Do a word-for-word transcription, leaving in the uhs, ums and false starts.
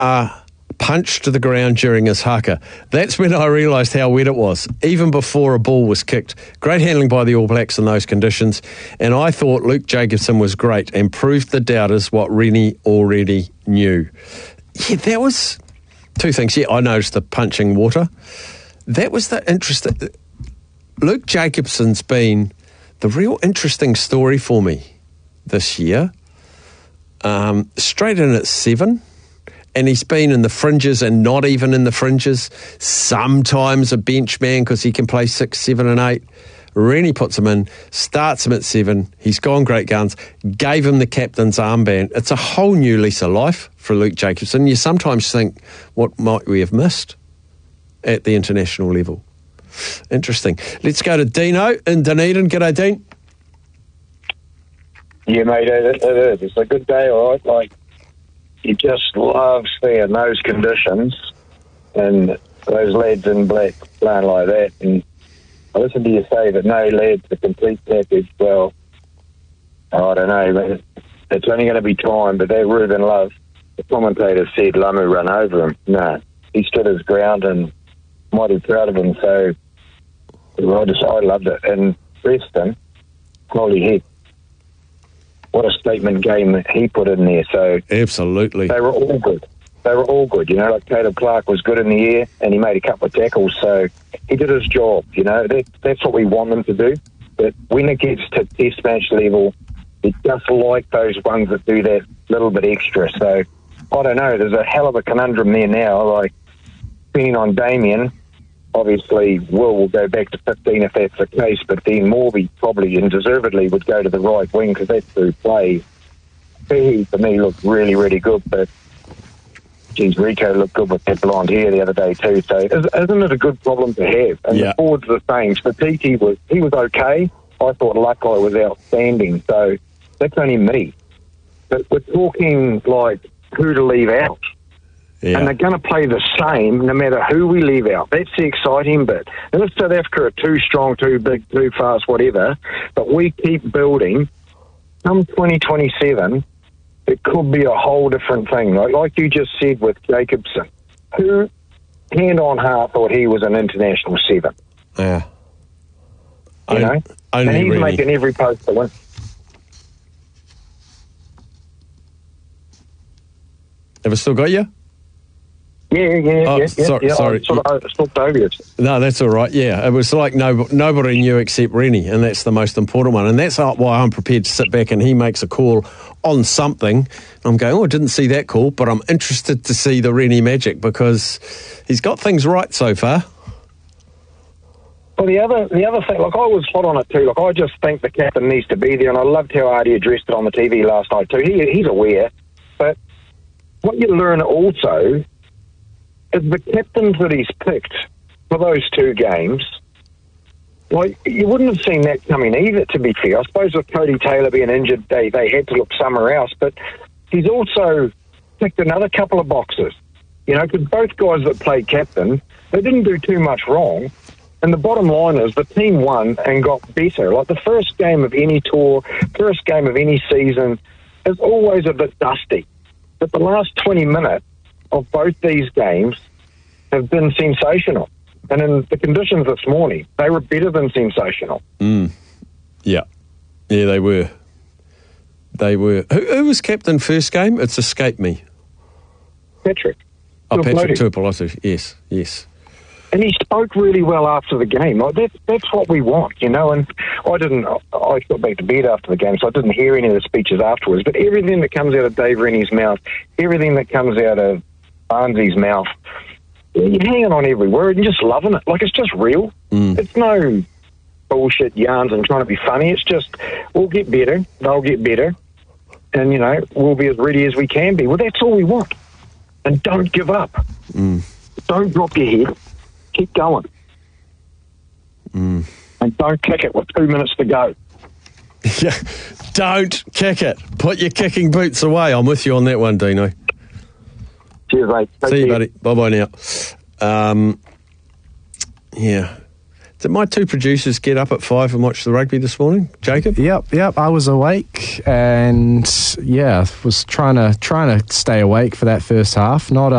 a punch to the ground during his haka. That's when I realised how wet it was, even before a ball was kicked. Great handling by the All Blacks in those conditions, and I thought Luke Jacobson was great and proved the doubters what Rennie already knew. Yeah, that was two things. Yeah, I noticed the punching water. That was the interesting... Luke Jacobson's been the real interesting story for me this year. Um, straight in at seven. And he's been in the fringes and not even in the fringes. Sometimes a bench man because he can play six, seven and eight. Rennie puts him in, starts him at seven. He's gone great guns, gave him the captain's armband. It's a whole new lease of life for Luke Jacobson. You sometimes think, what might we have missed at the international level? Interesting. Let's go to Dino in Dunedin. G'day, Dean. Yeah, mate, it, it is. It's a good day, all right. Like, you just love seeing those conditions and those lads in black playing like that. And I listened to you say that no lad's a complete package. Well, I don't know, but it's only going to be time. But that Ruben Love, the commentator said Lamu run over him. No, he stood his ground and mighty proud of him. So I just, I loved it. And Preston, holy heck, what a statement game that he put in there. So absolutely, they were all good. They were all good. You know, like Caleb Clark was good in the air and he made a couple of tackles. So he did his job. You know, that, that's what we want them to do. But when it gets to test match level, it's just like those ones that do that little bit extra. So I don't know. There's a hell of a conundrum there now. Like, depending on Damien, obviously Will will go back to fifteen if that's the case, but then Morby probably and deservedly would go to the right wing because that's who plays. He, for me, looked really, really good, but geez, Rico looked good with that blonde hair the other day too, so isn't it a good problem to have? And yeah. The forwards the same. Statiki was, he was okay. I thought Lakai was outstanding, so that's only me. But we're talking like who to leave out. Yeah. And they're going to play the same no matter who we leave out. That's the exciting bit. And if South Africa are too strong, too big, too fast, whatever, but we keep building, come twenty twenty-seven, it could be a whole different thing. Like, like you just said with Jacobson, who, hand on heart, thought he was an international seven? Yeah. You I, know? I and he's really... making every post to win. Have I still got you? Yeah, yeah, oh, yeah, sorry, yeah. sorry. I sort of stopped over you. No, that's all right. Yeah, it was like no, nobody knew except Rennie, and that's the most important one. And that's why I'm prepared to sit back and he makes a call on something. I'm going, oh, I didn't see that call, but I'm interested to see the Rennie magic because he's got things right so far. Well, the other the other thing, like I was hot on it too. Like I just think the captain needs to be there, and I loved how Ardie addressed it on the T V last night too. He he's aware, but what you learn also is the captains that he's picked for those two games, like, you wouldn't have seen that coming either, to be fair. I suppose with Cody Taylor being injured, they, they had to look somewhere else, but he's also ticked another couple of boxes, you know, because both guys that played captain, they didn't do too much wrong, and the bottom line is the team won and got better. Like, the first game of any tour, first game of any season is always a bit dusty, but the last twenty minutes of both these games have been sensational. And in the conditions this morning, they were better than sensational. Mm. Yeah. Yeah, they were. They were. Who, who was captain first game? It's escaped me. Patrick. Oh, Patrick Tuipulotu. Yes, yes. And he spoke really well after the game. Like that, that's what we want, you know. And I didn't, I got back to bed after the game, so I didn't hear any of the speeches afterwards. But everything that comes out of Dave Rennie's mouth, everything that comes out of Barnsley's mouth, you're hanging on every word and just loving it. Like, it's just real. Mm. It's no bullshit yarns and trying to be funny. It's just, we'll get better, they'll get better, and, you know, we'll be as ready as we can be. Well, that's all we want. And don't give up. Mm. Don't drop your head. Keep going. Mm. And don't kick it with two minutes to go. Yeah, don't kick it. Put your kicking boots away. I'm with you on that one, Dino. Cheers, mate. Take See you, care. buddy. Bye-bye now. Um, yeah. Did my two producers get up at five and watch the rugby this morning, Jacob? Yep, yep. I was awake and, yeah, was trying to trying to stay awake for that first half. Not